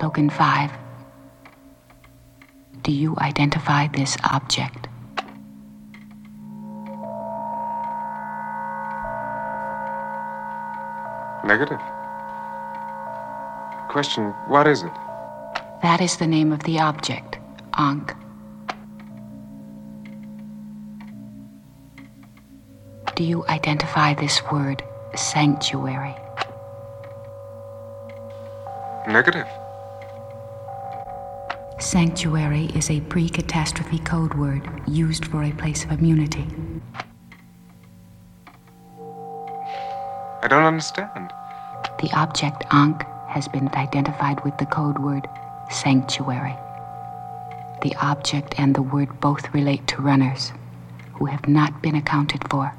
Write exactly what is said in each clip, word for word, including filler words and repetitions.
Logan five. Do you identify this object? Negative. Question, what is it? That is the name of the object, Ankh. Do you identify this word, sanctuary? Negative. Sanctuary is a pre-catastrophe code word used for a place of immunity. I don't understand. The object Ankh has been identified with the code word sanctuary. The object and the word both relate to runners who have not been accounted for.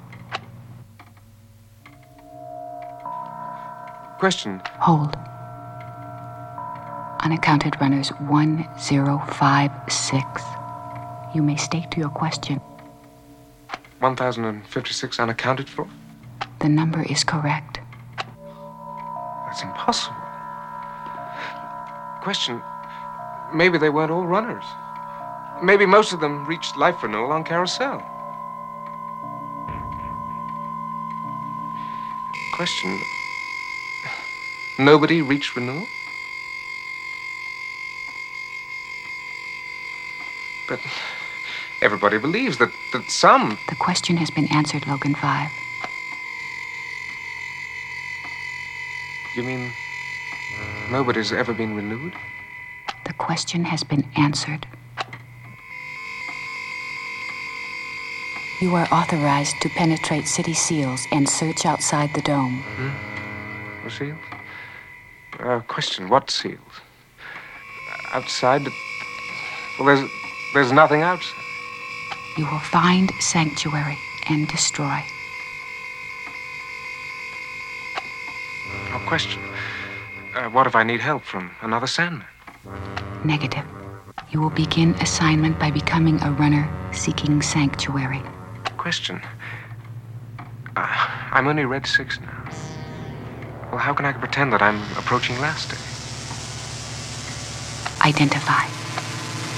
Question. Hold. Unaccounted runners one zero five six. You may state your question. one thousand fifty-six unaccounted for? The number is correct. That's impossible. Question. Maybe they weren't all runners. Maybe most of them reached life renewal on Carousel. Question. Nobody reached renewal? But everybody believes that, that some... The question has been answered, Logan five. You mean nobody's ever been renewed? The question has been answered. You are authorized to penetrate city seals and search outside the dome. Hmm? The seals? Uh, question, what seals? Outside? Well, there's, there's nothing outside. You will find sanctuary and destroy. No question. Uh, what if I need help from another Sandman? Negative. You will begin assignment by becoming a runner seeking sanctuary. Question. Uh, I'm only Red six now. Well, how can I pretend that I'm approaching last day? Identify.